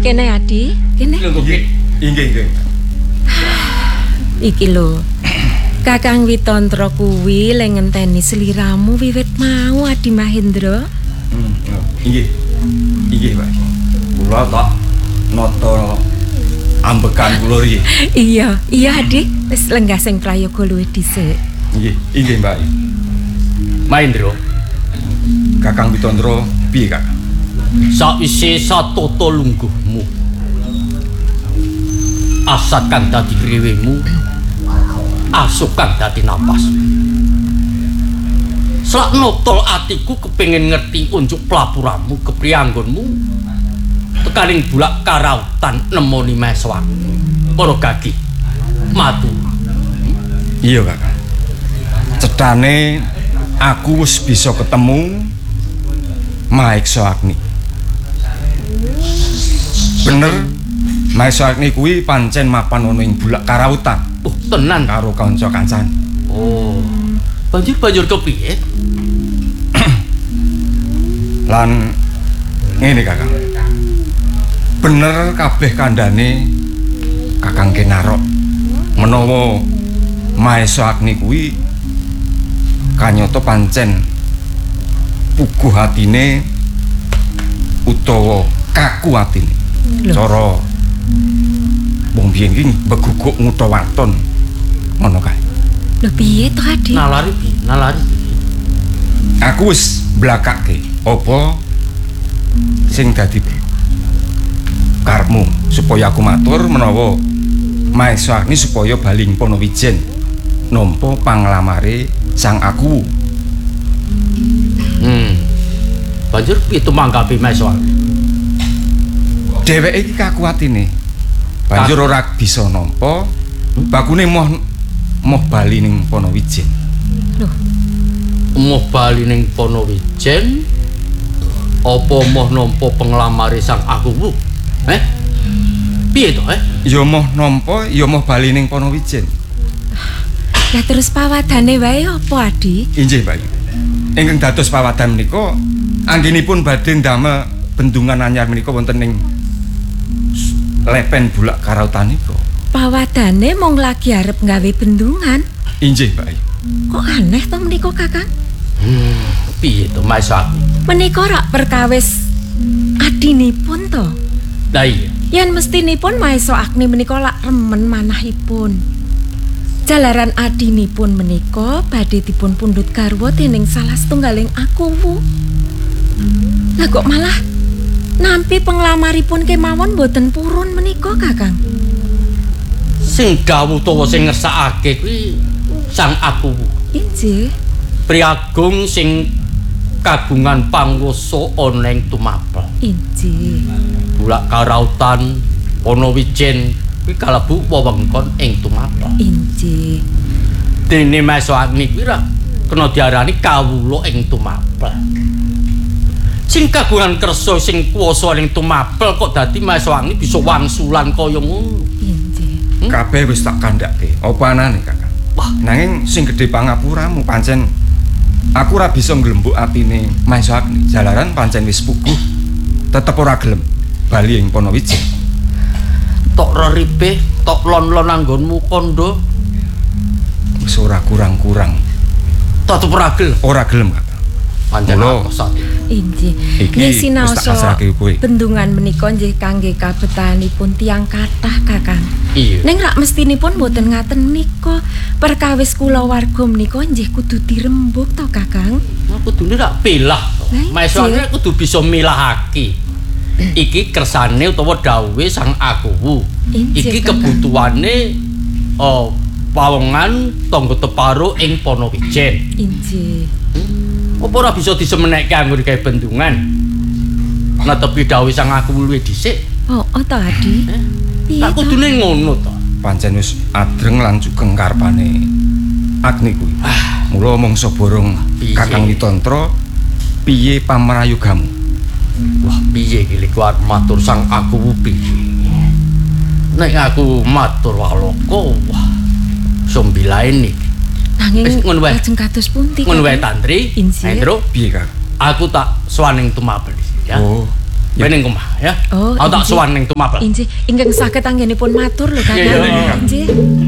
Kene Adi, kene. Inggih. Iki lho. Kakang Witantra kuwi le ngenteni sliramu wiwit mau Adi Mahendra. Inggih, Pak. Kula tak nata ambekan kula iki. Iya Adi, wis lenggah sing prayoga luwih dhisik. Inggih, Mbak. Mahendra, Kakang Witantra piye, Kak? sakwise satata lungguhmu, asat kang dadi kriwemu, asuk kang dadi napas. Selak notol atiku kepengin ngerti unjuk pelapuramu keprianggonmu tekaning bulak karautan nemoni meswak. Para gagi matur. Iya, Kak. Cetane aku wis bisa ketemu Maeksa Agni. Bener, Maeksa Agni kuwi pancen mapan ana ing bulak karautan. Oh, tenan karo kanca kancane. Oh. Banjur kepiye? Lan ngene, Kakang. Bener kabeh kandhane Kakang Kenarok menawa Maeksa Agni kuwi kanyata pancen puguh atine utawa kaku atine. Cara wong biyen iki beguguk ngutha waton ngono kae. Lho piye to Adi? Nalari. Aku wis blakake apa sing dadi karepmu supaya aku matur menawa Maeksa Agni supaya baling Ponowijen nampa panglamare sang aku. Banjur piye tumangkapi Maeksa Agni? Dheweke iki kaku atine. Banjur ora bisa nampa bakune moh bali ning Ponowijen. Loh, Moh bali ning Ponowijen apa moh nampa penglamare sang aku? Piye to, Ya moh nampa, ya moh bali ning Ponowijen. lah terus pawadane wae apa Adi? Inggih, Pak. Ingkang dados pawadan menika anggenipun badhe ndamel bendungan anyar menika wonten ning lepen bulak karautan nika. Pawadane mung lagi arep gawe bendungan. Inggih, Pak. Kok aneh to menika Kakang? Piye to Maeksa Agni? Menika rak perkawis adinipun to. Lah iya. Yen mestinipun Maeksa Agni menika lak remen manahipun. Jalaran adinipun menika badhe dipun pundhut garwa dening salah setunggaling akuwu. Lah kok malah nampi penglamaripun kemawon boten purun menika Kakang. Sing dawuh utawa sing ngersakake kuwi sang akuwu. Inggih. Priagung sing kagungan panguwasa ana ing tumapel. Inggih. Bulak karautan Ponowijen kuwi kalebu wewengkon ing tumapel. Inggih. Dene Maeksa Agni kuwi ra kena diarani kawula ing tumapel. Sing kagungan kersa sing kuwasa ing tumapel kok dadi Maeksa Agni bisa wangsulan kaya ngono. Inggih. Kabeh wis tak kandhake. Apa anane, Kakang? Wah, Nanging sing gedhe pangapuramu pancen aku ora bisa nglembuk atine Maeksa Agni. Jalaran pancen wis puguh. Tetep ora gelem bali ing Ponowijen. tok reripe, tok lon-lon anggonmu kandha. Wis ora kurang-kurang. Tetep ora gelem. Ora gelem, Kakang. Pancen akosat. Inggih. Iki Nggih wis tak sinaosa kasrahke kowe. bendungan menika nggih kangge kabetahanipun tiyang kathah Kakang. Iya. Ning rak mestinipun boten ngaten menika. Perkawis kula warga menika nggih kudu dirembuk to Kakang. Kudune rak pilah. Maeksa Agni kudu bisa milahake. Iki kersane utawa dawuhe sang akuwu. Iki kebutuhane pawongan tangga teparo ing Ponowijen. Inggih. Apa ora bisa disemenekke anggo gawe bendungan? Netepi dawuhe sang akuwu luwih dhisik. Oh, to Adi. Tak kudune ngono to. Pancen wis adreng lan sugeng karepane Agni kuwi. Mula mangsa borong Kakang Witantra piye pamrayogamu? Wah, piye iki lek arep matur sang akuwu piye? Nek aku matur waloko, wah, sombilaen iki. Nanging lajeng kados pundi? Ngono wae Tantri. Inggih. Hendro, Piye, Kak? aku tak swaning tumapel ya. Oh, kowe ning omah ya. Oh, Aku tak inggih. sowan ning Tumapel. Inggih, ingkang saged anggenipun matur lho Kakang. Iya, iya, iya. Inggih.